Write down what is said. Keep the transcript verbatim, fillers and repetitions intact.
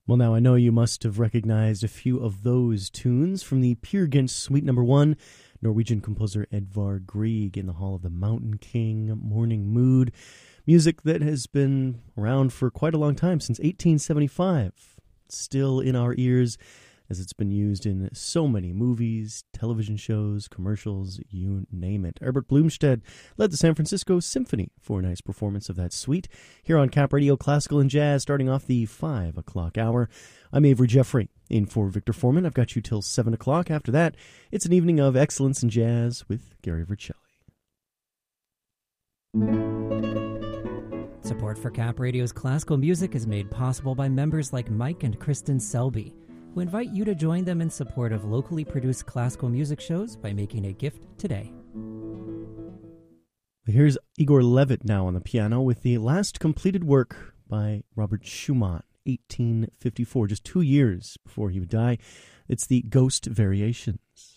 Well, now I know you must have recognized a few of those tunes from the Peer Gynt Suite Number One, Norwegian composer Edvard Grieg in the Hall of the Mountain King, Morning Mood, music that has been around for quite a long time, since eighteen seventy-five. Still in our ears, as it's been used in so many movies, television shows, commercials, you name it. Herbert Blomstedt led the San Francisco Symphony for a nice performance of that suite here on Cap Radio Classical and Jazz, starting off the five o'clock hour. I'm Avery Jeffrey, in for Victor Foreman. I've got you till seven o'clock. After that, it's an evening of excellence in jazz with Gary Vercelli. Support for Cap Radio's classical music is made possible by members like Mike and Kristen Selby, who invite you to join them in support of locally produced classical music shows by making a gift today. Here's Igor Levit now on the piano with the last completed work by Robert Schumann, eighteen fifty-four, just two years before he would die. It's the Ghost Variations.